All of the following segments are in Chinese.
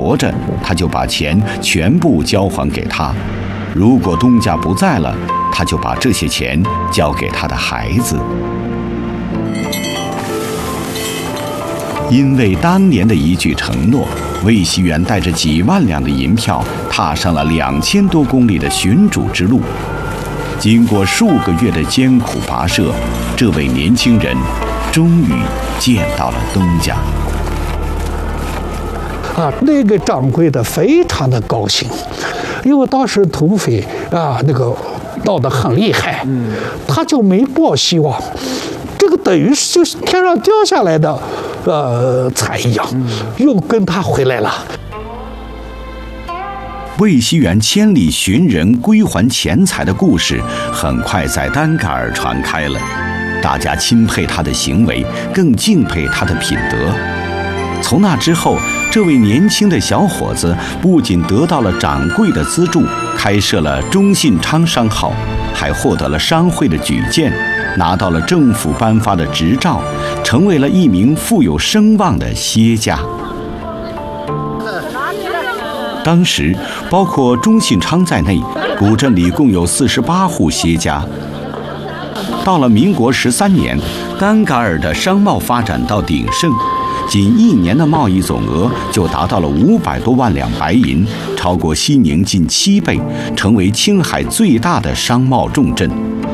活着，他就把钱全部交还给他；如果东家不在了，他就把这些钱交给他的孩子。因为当年的一句承诺，魏熙元带着几万两的银票，踏上了2000多公里的寻主之路。经过数个月的艰苦跋涉，这位年轻人终于见到了东家。 那个掌柜的非常的高兴，因为当时土匪那个闹得很厉害，他就没抱希望，这个等于是就是天上掉下来的财一样，又跟他回来了。 魏熙元千里寻人归还钱财的故事很快在丹嘎尔传开了，大家钦佩他的行为，更敬佩他的品德。从那之后，这位年轻的小伙子不仅得到了掌柜的资助，开设了中信昌商号，还获得了商会的举荐，拿到了政府颁发的执照，成为了一名富有声望的歇家。当时，包括中信昌在内，古镇里共有48户歇家。到了民国13年，丹嘎尔的商贸发展到鼎盛，仅1年的贸易总额就达到了500多万两白银，超过西宁近7倍，成为青海最大的商贸重镇。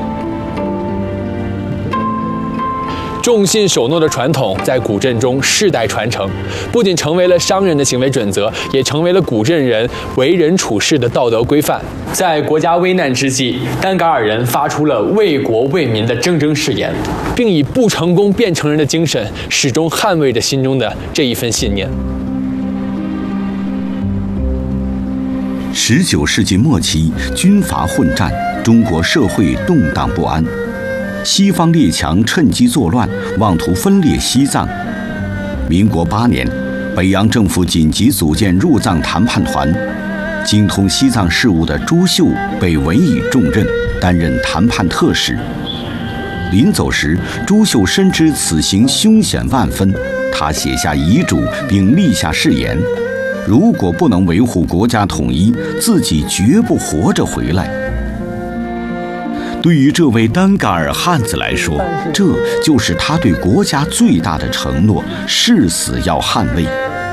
重信守诺的传统在古镇中世代传承，不仅成为了商人的行为准则，也成为了古镇人为人处事的道德规范。在国家危难之际，丹嘎尔人发出了为国为民的铮铮誓言，并以不成功便成仁的精神，始终捍卫着心中的这一份信念。 19世纪末期，军阀混战，中国社会动荡不安。西方列强趁机作乱，妄图分裂西藏。民国8年，北洋政府紧急组建入藏谈判团，精通西藏事务的朱秀被委以重任，担任谈判特使。临走时，朱秀深知此行凶险万分，他写下遗嘱并立下誓言，如果不能维护国家统一，自己绝不活着回来。对于这位丹嘎尔汉子来说，这就是他对国家最大的承诺，誓死要捍卫。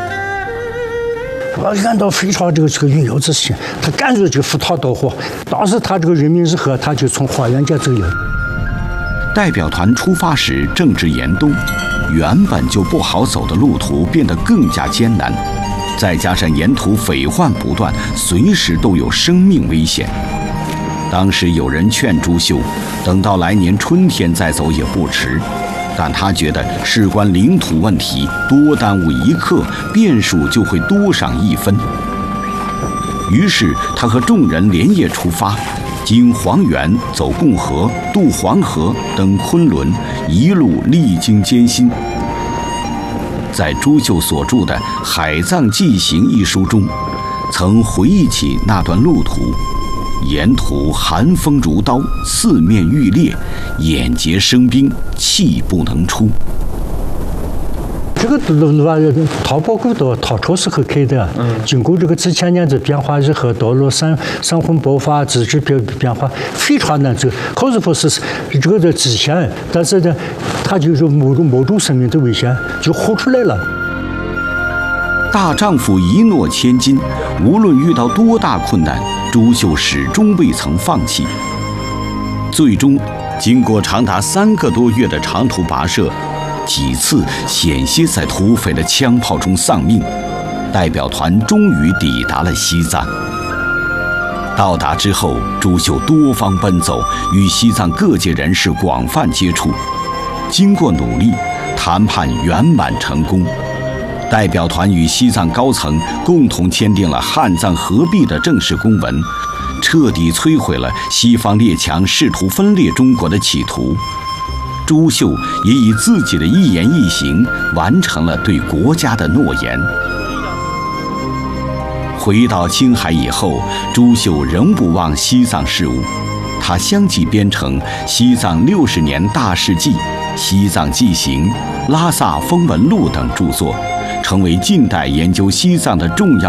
按照非常这个云游之心，他干脆就赴汤蹈火。当时他这个人民日和，他就从花园街走了。 代表团出发时正值严冬，原本就不好走的路途变得更加艰难，再加上沿途匪患不断，随时都有生命危险。当时有人劝朱秀，等到来年春天再走也不迟，但他觉得事关领土问题，多耽误1刻，变数就会多上1分。于是他和众人连夜出发，经黄原走共河，渡黄河，登昆仑，一路历经艰辛。在朱秀所著的《海藏记行》一书中，曾回忆起那段路途。沿途寒风如刀，四面欲裂，眼睫生冰，气不能出。 这个路淘宝古道唐朝时候开的，经过这个几千年的变化以后，道路山洪爆发，资质变化非常难走。可是说是这个的极限，但是呢，它就是某种生命的危险就活出来了。 大丈夫一诺千金，无论遇到多大困难，朱秀始终未曾放弃。最终，经过长达3个多月的长途跋涉，几次险些在土匪的枪炮中丧命，代表团终于抵达了西藏。到达之后，朱秀多方奔走，与西藏各界人士广泛接触。经过努力，谈判圆满成功。代表团与西藏高层共同签订了汉藏合璧的正式公文，彻底摧毁了西方列强试图分裂中国的企图。朱秀也以自己的一言一行完成了对国家的诺言。回到青海以后，朱秀仍不忘西藏事务，他相继编成《西藏60年大事记》《西藏记行》《拉萨风闻录》等著作，成为近代研究西藏的重要